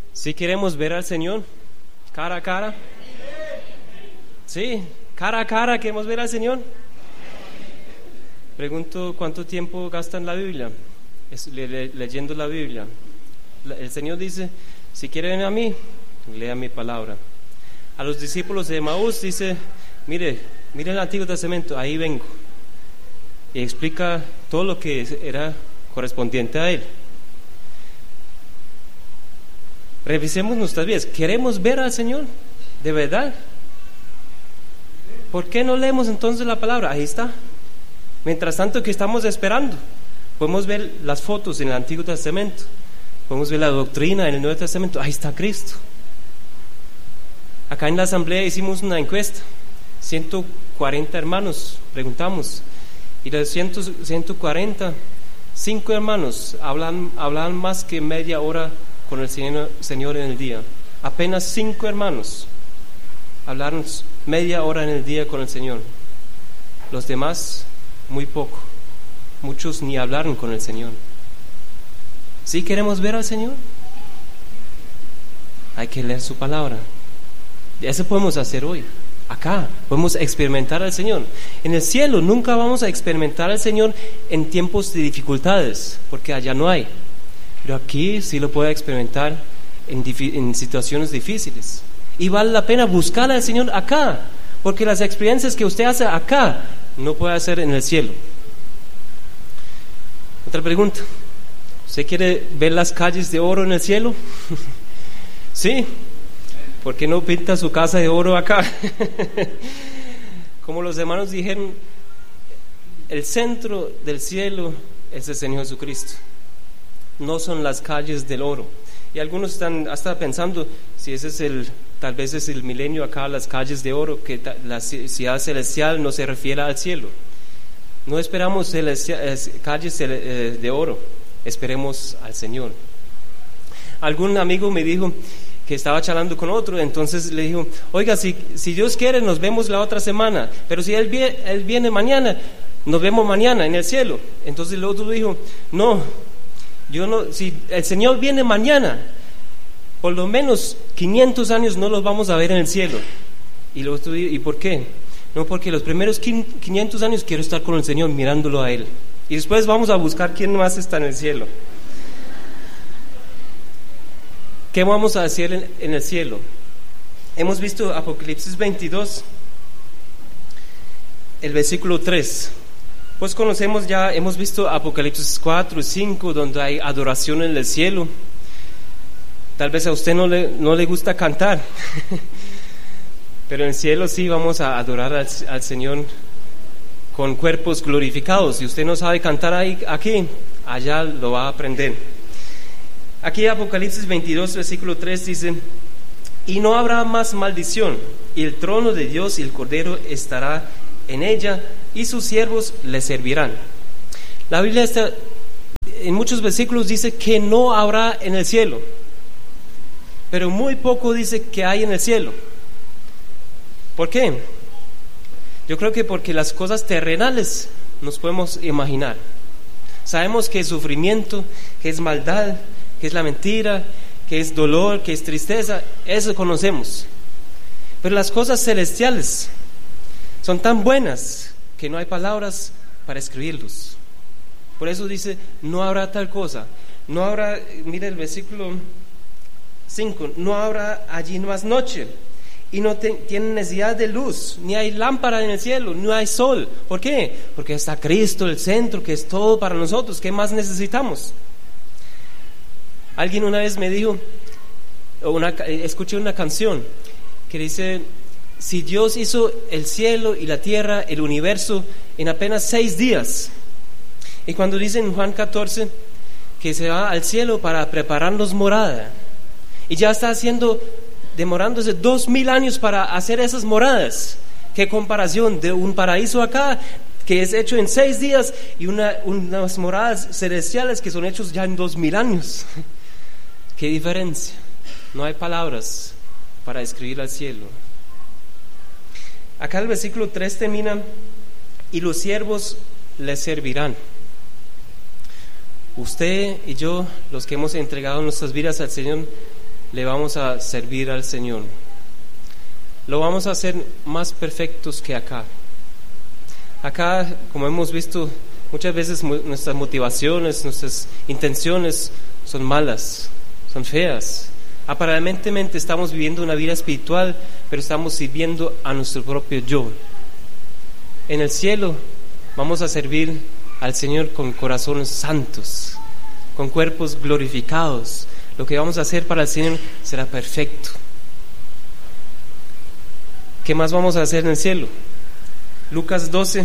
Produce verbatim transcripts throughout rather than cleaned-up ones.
Si queremos ver al Señor cara a cara, sí, cara a cara queremos ver al Señor. Pregunto, ¿cuánto tiempo gastan la Biblia? Es, le, le, leyendo la Biblia. La, el Señor dice, si quieren a mí, lean mi palabra. A los discípulos de Emaús dice, mire, mire el Antiguo Testamento, ahí vengo. Y explica todo lo que era correspondiente a él. Revisemos nuestras vidas. ¿Queremos ver al Señor? ¿De verdad? ¿Por qué no leemos entonces la palabra? Ahí está. Mientras tanto que estamos esperando, podemos ver las fotos en el Antiguo Testamento, podemos ver la doctrina en el Nuevo Testamento. Ahí está Cristo. Acá en la asamblea hicimos una encuesta, ciento cuarenta hermanos preguntamos, y de ciento cuarenta, cinco hermanos hablan, hablan más que media hora con el Señor, Señor en el día. Apenas cinco hermanos hablaron media hora en el día con el Señor. Los demás, muy poco. Muchos ni hablaron con el Señor. ¿Sí queremos ver al Señor? Hay que leer su palabra. Eso podemos hacer hoy. Acá podemos experimentar al Señor. En el cielo nunca vamos a experimentar al Señor en tiempos de dificultades, porque allá no hay. Pero aquí sí lo puede experimentar en, en situaciones difíciles. Y vale la pena buscar al Señor acá, porque las experiencias que usted hace acá no puede hacer en el cielo. Otra pregunta. ¿Usted quiere ver las calles de oro en el cielo? ¿Sí? ¿Por qué no pinta su casa de oro acá? Como los hermanos dijeron, el centro del cielo es el Señor Jesucristo. No son las calles del oro. Y algunos están hasta pensando si ese es el, tal vez es el milenio acá, las calles de oro, que la ciudad celestial no se refiere al cielo. No esperamos calles de oro, esperemos al Señor. Algún amigo me dijo que estaba charlando con otro, entonces le dijo, oiga, si, si Dios quiere nos vemos la otra semana, pero si él viene, él viene mañana, nos vemos mañana en el cielo. Entonces el otro dijo, no, yo no, si el Señor viene mañana, por lo menos quinientos años no los vamos a ver en el cielo. Y el otro dijo, ¿y por qué? No, porque los primeros quinientos años quiero estar con el Señor mirándolo a Él, y después vamos a buscar quién más está en el cielo. ¿Qué vamos a hacer en, en el cielo? Hemos visto Apocalipsis veintidós, el versículo tres. Pues conocemos ya, hemos visto Apocalipsis cuatro y cinco, donde hay adoración en el cielo. Tal vez a usted no le, no le gusta cantar, pero en el cielo sí vamos a adorar al, al Señor con cuerpos glorificados. Si usted no sabe cantar ahí, aquí, allá lo va a aprender. Aquí Apocalipsis veintidós, versículo tres dice, y no habrá más maldición, y el trono de Dios y el Cordero estará en ella, y sus siervos le servirán. La Biblia está, en muchos versículos dice que no habrá en el cielo, pero muy poco dice que hay en el cielo. ¿Por qué? Yo creo que porque las cosas terrenales nos podemos imaginar. Sabemos que es sufrimiento, que es maldad, que es la mentira, que es dolor, que es tristeza, eso conocemos. Pero las cosas celestiales son tan buenas que no hay palabras para escribirlos. Por eso dice, no habrá tal cosa, no habrá, mira el versículo cinco, no habrá allí más noche, y no te, tienen necesidad de luz, ni hay lámpara en el cielo, no hay sol. ¿Por qué? Porque está Cristo, el centro, que es todo para nosotros. ¿Qué más necesitamos? Alguien una vez me dijo, una, escuché una canción que dice, si Dios hizo el cielo y la tierra, el universo, en apenas seis días, y cuando dice en Juan catorce que se va al cielo para prepararnos morada, y ya está haciendo, demorándose dos mil años para hacer esas moradas, qué comparación de un paraíso acá, que es hecho en seis días, y una, unas moradas celestiales que son hechos ya en dos mil años. ¿Qué diferencia? No hay palabras para escribir al cielo. Acá el versículo tres termina, y los siervos le servirán. Usted y yo, los que hemos entregado nuestras vidas al Señor, le vamos a servir al Señor, lo vamos a hacer más perfectos que acá. Acá, como hemos visto, muchas veces nuestras motivaciones, nuestras intenciones son malas, son feas. Aparentemente estamos viviendo una vida espiritual, pero estamos sirviendo a nuestro propio yo. En el cielo vamos a servir al Señor con corazones santos, con cuerpos glorificados. Lo que vamos a hacer para el Señor será perfecto. ¿Qué más vamos a hacer en el cielo? Lucas doce.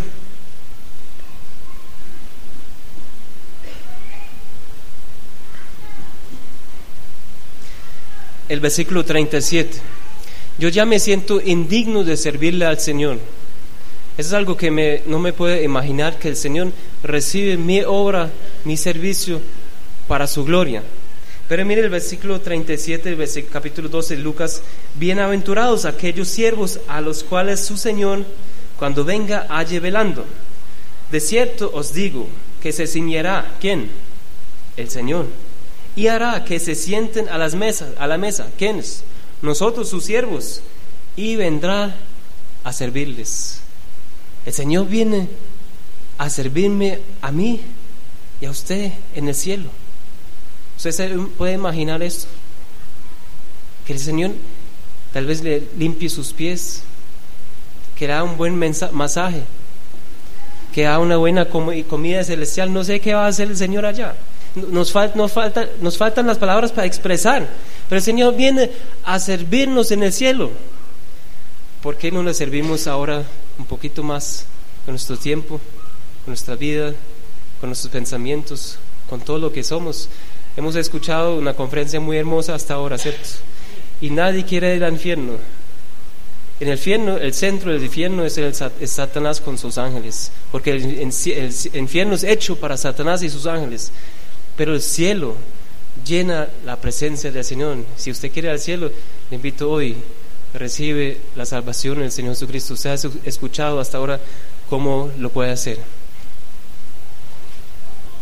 El versículo treinta y siete. Yo ya me siento indigno de servirle al Señor. Eso es algo que me, no me puedo imaginar, que el Señor recibe mi obra, mi servicio para su gloria. Pero mire el versículo treinta y siete, el versículo, capítulo doce de Lucas. Bienaventurados aquellos siervos a los cuales su Señor, cuando venga, halle velando. De cierto os digo que se ciñerá, ¿quién? El Señor, y hará que se sienten a las mesas, a la mesa, ¿quiénes? Nosotros, sus siervos, y vendrá a servirles. El Señor viene a servirme a mí y a usted en el cielo. ¿Usted se puede imaginar esto? Que el Señor tal vez le limpie sus pies, que haga un buen mensa- masaje, que haga una buena com- comida celestial. No sé qué va a hacer el Señor allá. Nos, fal- nos, falta, nos faltan las palabras para expresar, pero el Señor viene a servirnos en el cielo. ¿Por qué no le servimos ahora un poquito más con nuestro tiempo, con nuestra vida, con nuestros pensamientos, con todo lo que somos? Hemos escuchado una conferencia muy hermosa hasta ahora, ¿cierto? Y nadie quiere ir al infierno. En el infierno, el centro del infierno es, el, es Satanás con sus ángeles, porque el, el, el infierno es hecho para Satanás y sus ángeles, pero el cielo llena la presencia del Señor. Si usted quiere ir al cielo, le invito hoy, recibe la salvación del Señor Jesucristo. Usted ha escuchado hasta ahora cómo lo puede hacer.